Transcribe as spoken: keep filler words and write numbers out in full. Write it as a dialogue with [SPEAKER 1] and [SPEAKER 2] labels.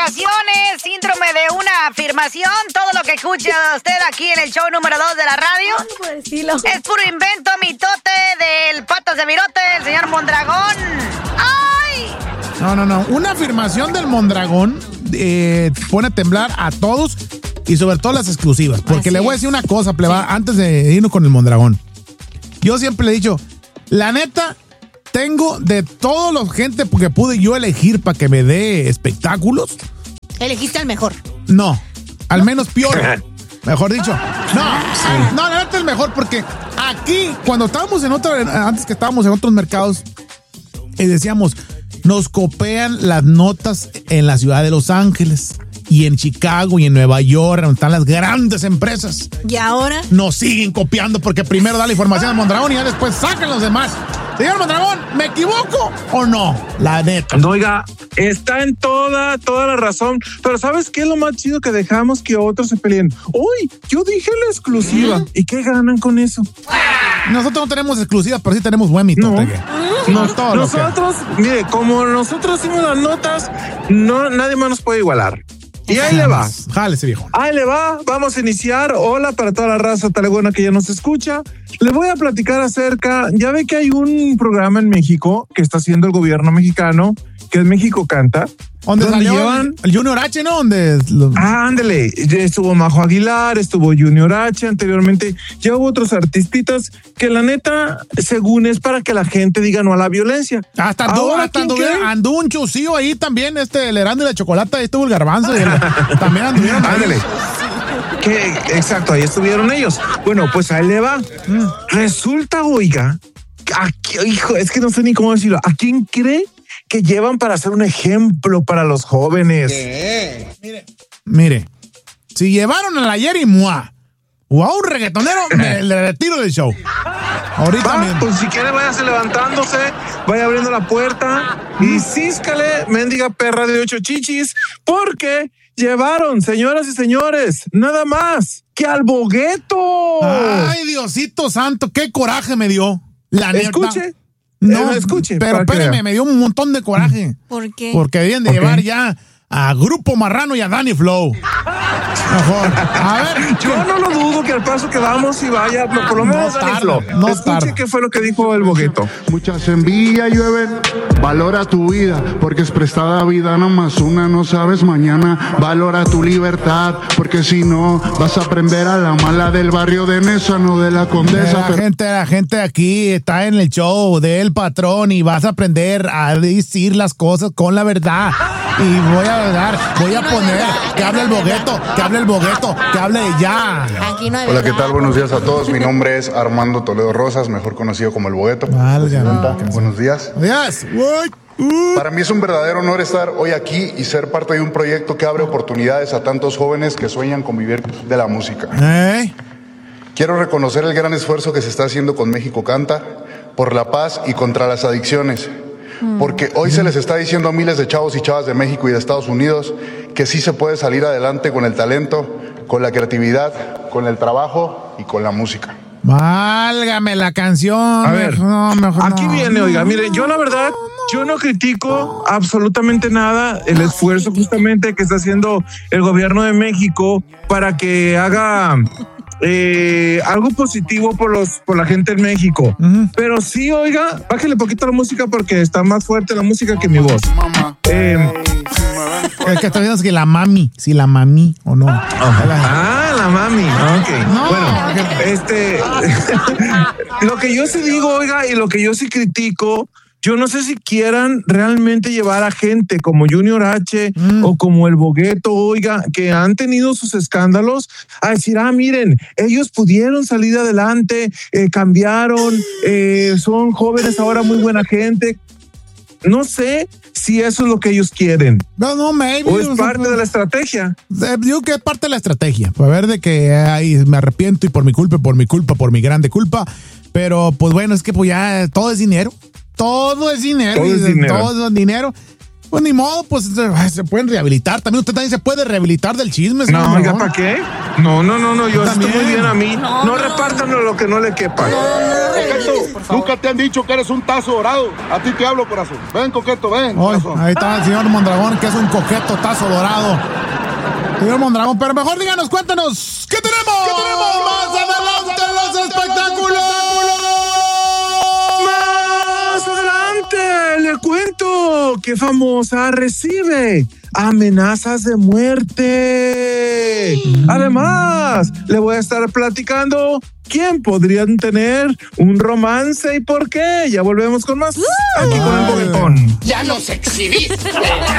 [SPEAKER 1] afirmaciones, síndrome de una afirmación. Todo lo que escucha usted aquí en el show número dos de la radio es puro invento, mitote del patas de virote, el señor Mondragón. ¡Ay!
[SPEAKER 2] No, no, no. Una afirmación del Mondragón eh, pone a temblar a todos y sobre todo las exclusivas. Porque Así le voy a decir una cosa, pleba, sí. antes de irnos con el Mondragón. Yo siempre le he dicho, la neta, tengo de toda la gente que pude yo elegir para que me dé espectáculos.
[SPEAKER 3] Elegiste al mejor.
[SPEAKER 2] No, al menos peor. Mejor dicho. No, sí. no, la neta es mejor porque aquí, cuando estábamos en otro, antes que estábamos en otros mercados, eh, decíamos, nos copian las notas en la ciudad de Los Ángeles y en Chicago y en Nueva York, donde están las grandes empresas.
[SPEAKER 3] ¿Y ahora?
[SPEAKER 2] Nos siguen copiando porque primero da la información al Mondragón y ya después sacan los demás. Señor Mondragón, ¿me equivoco o no? La neta.
[SPEAKER 4] No, oiga, está en toda, toda la razón. Pero ¿sabes qué es lo más chido? Que dejamos que otros se peleen. Uy, yo dije la exclusiva. ¿Mm? ¿Y qué ganan con eso?
[SPEAKER 2] Nosotros no tenemos exclusivas, pero sí tenemos buen mitote.
[SPEAKER 4] No, no todo nosotros, que... mire, como nosotros hicimos las notas, no, nadie más nos puede igualar. Y ahí le va.
[SPEAKER 2] Jale ese viejo.
[SPEAKER 4] Ahí le va. Vamos a iniciar. Hola para toda la raza talegona que ya nos escucha. Le voy a platicar acerca. Ya ve que hay un programa en México que está haciendo el gobierno mexicano, que es México Canta.
[SPEAKER 2] ¿Dónde salió llevan... el Junior H, no? ¿Dónde?
[SPEAKER 4] Ah, ándale. Estuvo Majo Aguilar, estuvo Junior H anteriormente. Ya hubo otros artistitas que la neta, según es para que la gente diga no a la violencia.
[SPEAKER 2] Hasta anduvo, hasta anduvo, anduvo un chusío ahí también, este, el Herando y la Chocolata, ahí estuvo el Garbanzo. Y el, también anduvieron.
[SPEAKER 4] Ándale. Que, exacto, ahí estuvieron ellos. Bueno, pues ahí le va. Mm. Resulta, oiga, aquí, hijo, es que no sé ni cómo decirlo. ¿A quién cree que llevan para ser un ejemplo para los jóvenes?
[SPEAKER 2] ¿Qué? Mire, mire, si llevaron a la Yeri Mua o a un reggaetonero, me le retiro del show. Ahorita
[SPEAKER 4] Va,
[SPEAKER 2] mismo.
[SPEAKER 4] Pues si quiere, váyase levantándose, vaya abriendo la puerta y císcale, mendiga perra de ocho chichis, porque llevaron, señoras y señores, nada más que al Bogueto.
[SPEAKER 2] Ay, Diosito santo, qué coraje me dio. La neta.
[SPEAKER 4] Escuche.
[SPEAKER 2] No,
[SPEAKER 4] eh, escuche.
[SPEAKER 2] Pero espéreme, me dio un montón de coraje.
[SPEAKER 3] ¿Por qué?
[SPEAKER 2] Porque deben de llevar ya a Grupo Marrano y a Danny Flow. Mejor. A ver.
[SPEAKER 4] Yo no lo dudo que al paso que vamos y vaya, por lo menos
[SPEAKER 2] no
[SPEAKER 4] Danny
[SPEAKER 2] tarde,
[SPEAKER 4] Flow.
[SPEAKER 2] No
[SPEAKER 4] Escuche
[SPEAKER 2] tarde.
[SPEAKER 4] qué fue lo que dijo el Bogueto.
[SPEAKER 5] Muchas envidias llueven, valora tu vida, porque es prestada vida nomás una, no sabes mañana. Valora tu libertad, porque si no, vas a aprender a la mala del barrio de Nesa, no de la Condesa.
[SPEAKER 2] La pero... gente, la gente aquí está en el show del patrón y vas a aprender a decir las cosas con la verdad. Y voy a dar, voy a poner que hable el Bogueto, que hable el Bogueto, que hable ya.
[SPEAKER 3] Aquí no hay
[SPEAKER 5] Hola,
[SPEAKER 3] verdad.
[SPEAKER 5] ¿qué tal? Buenos días a todos. Mi nombre es Armando Toledo Rosas, mejor conocido como el Bogueto.
[SPEAKER 2] Válgame.
[SPEAKER 5] No, buenos días.
[SPEAKER 2] Días. Uh.
[SPEAKER 5] Para mí es un verdadero honor estar hoy aquí y ser parte de un proyecto que abre oportunidades a tantos jóvenes que sueñan con vivir de la música.
[SPEAKER 2] ¿Eh?
[SPEAKER 5] Quiero reconocer el gran esfuerzo que se está haciendo con México Canta por la paz y contra las adicciones. Porque hoy se les está diciendo a miles de chavos y chavas de México y de Estados Unidos que sí se puede salir adelante con el talento, con la creatividad, con el trabajo y con la música.
[SPEAKER 2] Válgame la canción.
[SPEAKER 4] A ver,
[SPEAKER 2] no, mejor
[SPEAKER 4] aquí
[SPEAKER 2] no.
[SPEAKER 4] viene, oiga, mire, yo la verdad, yo no critico absolutamente nada el esfuerzo justamente que está haciendo el gobierno de México para que haga eh, algo positivo por los por la gente en México. Uh-huh. Pero sí, oiga, bájale poquito la música porque está más fuerte la música que mi voz. Eh,
[SPEAKER 2] el que está viendo es que la mami, si la mami o no.
[SPEAKER 4] Ah, la mami. Ok. No, bueno, este, lo que yo sí digo, oiga, y lo que yo sí critico, yo no sé si quieran realmente llevar a gente como Junior H mm. o como el Bogueto, oiga, que han tenido sus escándalos, a decir, ah, miren, ellos pudieron salir adelante, eh, cambiaron, eh, son jóvenes ahora, muy buena gente. No sé si eso es lo que ellos quieren.
[SPEAKER 2] No, no, maybe.
[SPEAKER 4] O es parte de la estrategia.
[SPEAKER 2] Digo que es parte de la estrategia. Para ver de que ay, me arrepiento y por mi culpa, por mi culpa, por mi grande culpa. Pero pues bueno, es que pues ya todo es dinero. Todo es dinero.
[SPEAKER 4] Todo es dinero.
[SPEAKER 2] Todo es dinero. Pues ni modo, pues se pueden rehabilitar. También usted también se puede rehabilitar del chisme.
[SPEAKER 4] No, oiga, ¿para qué? No, no, no, no, yo estoy muy bien a mí. No, no, no repartan lo que no le quepa.
[SPEAKER 6] No, no, Coqueto, nunca te han dicho que eres un tazo dorado. A ti te hablo, corazón. Ven, Coqueto, ven.
[SPEAKER 2] Hoy,
[SPEAKER 6] corazón.
[SPEAKER 2] Ahí está el señor Mondragón, que es un coqueto tazo dorado. Señor Mondragón, pero mejor díganos, cuéntanos, ¿qué tenemos? ¿Qué tenemos? Más adelante los espectáculos.
[SPEAKER 4] Más adelante le cuento que famosa recibe amenazas de muerte. Además, le voy a estar platicando quién podrían tener un romance y por qué. Ya volvemos con más aquí con el Boguetón.
[SPEAKER 7] ¡Ya nos exhibiste!